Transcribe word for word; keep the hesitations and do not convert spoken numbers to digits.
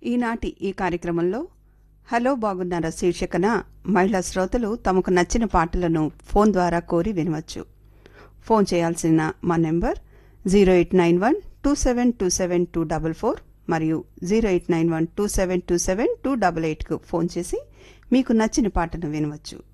ఈనాటి ఈ కార్యక్రమంలో హలో బాగున్నారా శీర్షికన మహిళా శ్రోతలు తమకు నచ్చిన పాటలను ఫోన్ ద్వారా కోరి వినవచ్చు. ఫోన్ చేయాల్సిన మా number zero eight nine one two seven two seven two double four మరియు zero eight nine one two seven two seven two double ఎయిట్కు phone చేసి మీకు నచ్చిన పాటను వినవచ్చు.